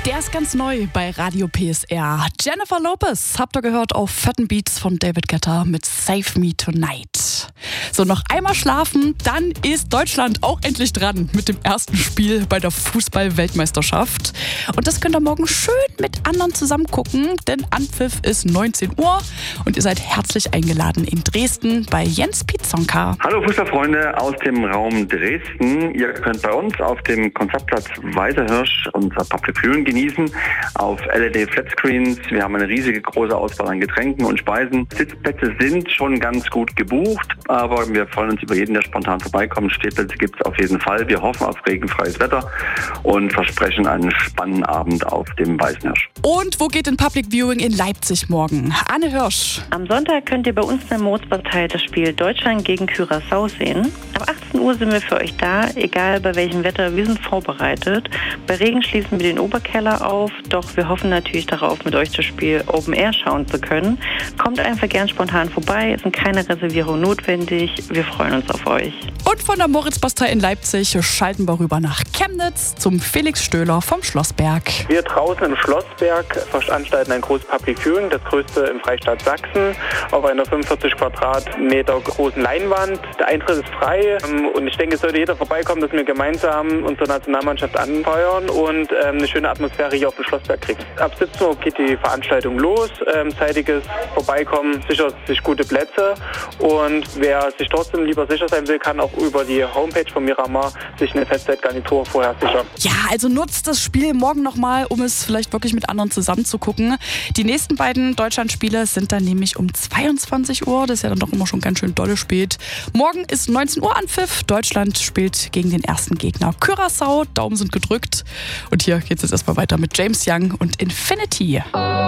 Der ist ganz neu bei Radio PSR. Jennifer Lopez, habt ihr gehört, auf fetten Beats von David Guetta mit Save Me Tonight. So, noch einmal schlafen, dann ist Deutschland auch endlich dran mit dem ersten Spiel bei der Fußball-Weltmeisterschaft. Und das könnt ihr morgen schön mit anderen zusammen gucken, denn Anpfiff ist 19 Uhr und ihr seid herzlich eingeladen in Dresden bei Jens Pietzonka. Hallo Fußballfreunde aus dem Raum Dresden. Ihr könnt bei uns auf dem Konzertplatz Weißerhirsch unser Public Viewing genießen auf LED Flatscreens. Wir haben eine riesige große Auswahl an Getränken und Speisen. Sitzplätze sind schon ganz gut gebucht, aber wir freuen uns über jeden, der spontan vorbeikommt. Stehplätze gibt es auf jeden Fall. Wir hoffen auf regenfreies Wetter und versprechen einen spannenden Abend auf dem Weißenhirsch. Und wo geht denn Public Viewing in Leipzig morgen? Anne Hirsch. Am Sonntag könnt ihr bei uns in der Moritzpartei das Spiel Deutschland gegen Curaçao sehen. Ab 18 Uhr sind wir für euch da, egal bei welchem Wetter. Wir sind vorbereitet. Bei Regen schließen wir den Oberkeller auf, doch wir hoffen natürlich darauf, mit euch das Spiel Open Air schauen zu können. Kommt einfach gern spontan vorbei, es sind keine Reservierungen notwendig. Wir freuen uns auf euch. Und von der Moritzbastei in Leipzig schalten wir rüber nach Chemnitz zum Felix Stöhler vom Schlossberg. Wir draußen im Schlossberg veranstalten ein großes Public Viewing, das größte im Freistaat Sachsen, auf einer 45 Quadratmeter großen Leinwand. Der Eintritt ist frei und ich denke, es sollte jeder vorbeikommen, dass wir gemeinsam unsere Nationalmannschaft anfeuern und eine schöne Atmosphäre hier auf dem Schlossberg kriegen. Ab 17 Uhr geht die Veranstaltung los. Zeitiges Vorbeikommen sichert sich gute Plätze und wer sich trotzdem lieber sicher sein will, kann auch über die Homepage von Miramar sich eine Festzeitgarnitur vorher sichern. Ja, also nutzt das Spiel morgen nochmal, um es vielleicht wirklich mit anderen zusammen zu gucken. Die nächsten beiden Deutschlandspiele sind dann nämlich um 22 Uhr. Das ist ja dann doch immer schon ganz schön dolle spät. Morgen ist 19 Uhr Anpfiff. Deutschland spielt gegen den ersten Gegner Curaçao. Daumen sind gedrückt. Und hier geht es jetzt erstmal weiter mit James Young und Infinity.